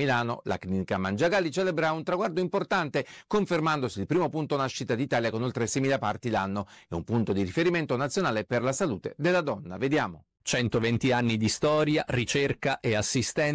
Milano, la clinica Mangiagalli celebra un traguardo importante, confermandosi il primo punto nascita d'Italia con oltre 6.000 parti l'anno e un punto di riferimento nazionale per la salute della donna. Vediamo. 120 anni di storia, ricerca e assistenza